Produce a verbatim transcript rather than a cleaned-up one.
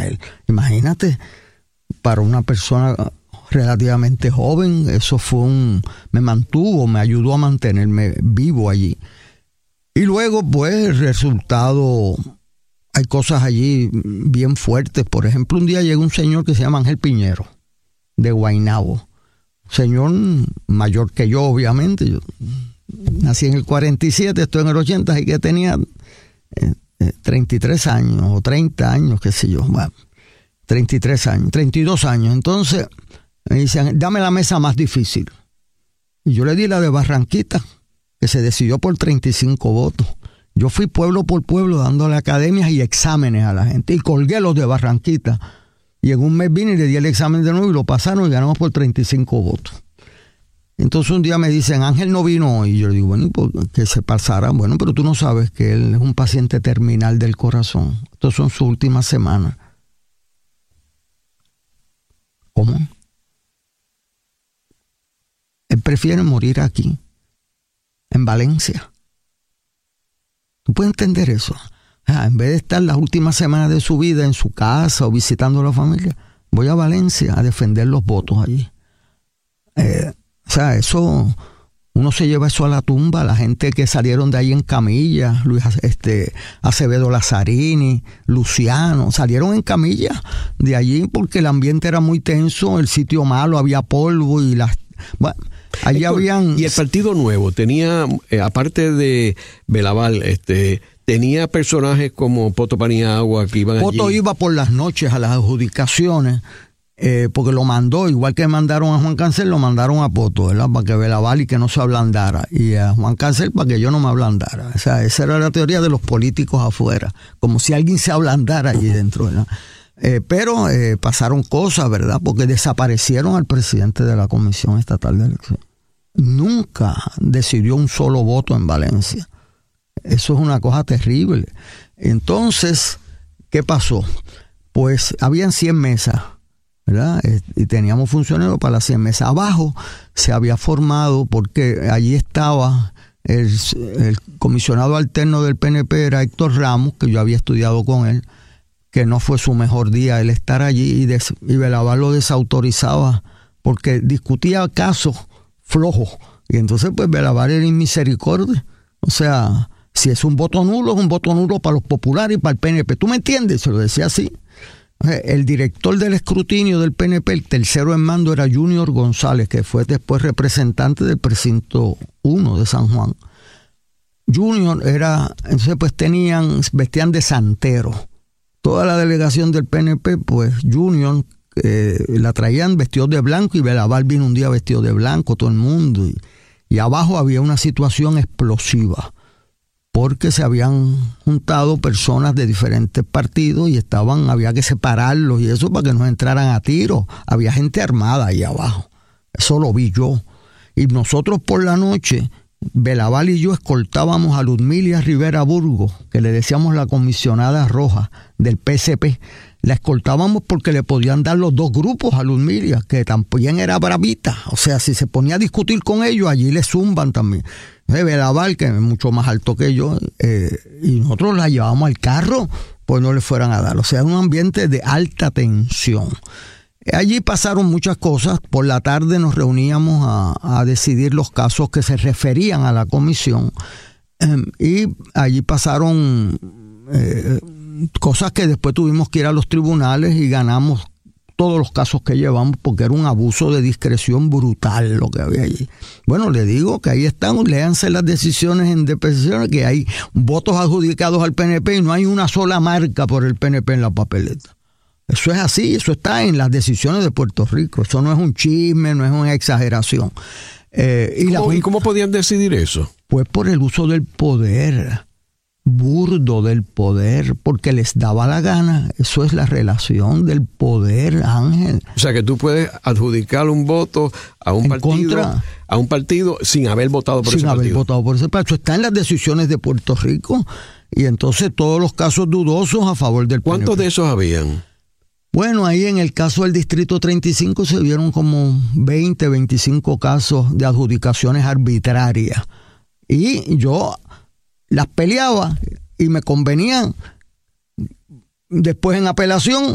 a él. Imagínate, para una persona relativamente joven, eso fue un... me mantuvo, me ayudó a mantenerme vivo allí. Y luego, pues, el resultado... hay cosas allí bien fuertes. Por ejemplo, un día llegó un señor que se llama Ángel Piñero, de Guaynabo. Señor mayor que yo, obviamente. Yo nací en el cuarenta y siete, estoy en el ochenta, así que tenía eh, eh, treinta y tres años, o treinta años, qué sé yo. Bueno, treinta y tres años, treinta y dos años. Entonces, me dicen, dame la mesa más difícil. Y yo le di la de Barranquita, que se decidió por treinta y cinco votos. Yo fui pueblo por pueblo dándole academias y exámenes a la gente. Y colgué los de Barranquita. Y en un mes vine y le di el examen de nuevo y lo pasaron y ganamos por treinta y cinco votos. Entonces un día me dicen, Ángel no vino hoy. Y yo le digo, bueno, ¿por qué se pasara? Bueno, pero tú no sabes que él es un paciente terminal del corazón. Estas son sus últimas semanas. ¿Cómo? Él prefiere morir aquí, en Valencia. ¿Tú puedes entender eso? Ah, en vez de estar las últimas semanas de su vida en su casa o visitando a la familia, voy a Valencia a defender los votos allí. Eh, o sea, eso, uno se lleva eso a la tumba. La gente que salieron de ahí en camilla, Luis este, Acevedo Lazzarini, Luciano, salieron en camilla de allí porque el ambiente era muy tenso, el sitio malo, había polvo y las... Bueno, allí Héctor, habían... Y el Partido Nuevo tenía, eh, aparte de Belaval, este, tenía personajes como Poto Paniagua que iban Poto allí. iba por las noches a las adjudicaciones, eh, porque lo mandó, igual que mandaron a Juan Cancel, lo mandaron a Poto, ¿verdad? Para que Belaval y que no se ablandara, y a Juan Cancel para que yo no me ablandara. O sea, esa era la teoría de los políticos afuera, como si alguien se ablandara allí dentro, ¿verdad? Eh, pero eh, pasaron cosas, ¿verdad? Porque desaparecieron al presidente de la Comisión Estatal de Elecciones. Nunca decidió un solo voto en Valencia. Eso es una cosa terrible. Entonces, ¿qué pasó? Pues habían cien mesas, ¿verdad? Y teníamos funcionarios para las cien mesas. Abajo se había formado, porque allí estaba el, el comisionado alterno del P N P, era Héctor Ramos, que yo había estudiado con él, que no fue su mejor día el estar allí, y, des, y Belaval lo desautorizaba porque discutía casos flojos. Y entonces, pues, Belaval era inmisericordia. O sea, si es un voto nulo, es un voto nulo para los populares y para el P N P. ¿Tú me entiendes? Se lo decía así. El director del escrutinio del P N P, el tercero en mando, era Junior González, que fue después representante del precinto uno de San Juan. Junior era, entonces pues tenían, vestían de santero. Toda la delegación del P N P, pues Junior, eh, la traían vestidos de blanco, y Belaval vino un día vestido de blanco, todo el mundo. Y, y abajo había una situación explosiva, porque se habían juntado personas de diferentes partidos y estaban, había que separarlos y eso para que no entraran a tiro. Había gente armada ahí abajo. Eso lo vi yo. Y nosotros por la noche, Belaval y yo escoltábamos a Ludmilia Rivera Burgos, que le decíamos la comisionada roja del P S P. La escoltábamos porque le podían dar los dos grupos a Ludmilia, que también era bravita. O sea, si se ponía a discutir con ellos, allí le zumban también. Belaval, que es mucho más alto que yo, eh, y nosotros la llevábamos al carro, pues no le fueran a dar. O sea, un ambiente de alta tensión. Allí pasaron muchas cosas. Por la tarde nos reuníamos a, a decidir los casos que se referían a la comisión, eh, y allí pasaron eh, cosas que después tuvimos que ir a los tribunales y ganamos todos los casos que llevamos, porque era un abuso de discreción brutal lo que había allí. Bueno, le digo que ahí están, léanse las decisiones en deposiciones, que hay votos adjudicados al P N P y no hay una sola marca por el P N P en la papeleta. Eso es así, eso está en las decisiones de Puerto Rico. Eso no es un chisme, no es una exageración. Eh, y, ¿Cómo, la, ¿Y cómo podían decidir eso? Pues por el uso del poder, burdo del poder, porque les daba la gana. Eso es la relación del poder, Ángel. O sea, que tú puedes adjudicar un voto a un en partido contra, a un partido sin haber votado por sin ese haber partido. votado por ese partido. Eso está en las decisiones de Puerto Rico. Y entonces todos los casos dudosos a favor del P N P. ¿Cuántos de esos habían? Bueno, ahí en el caso del Distrito treinta y cinco se vieron como veinte, veinticinco casos de adjudicaciones arbitrarias. Y yo las peleaba y me convenían. Después en apelación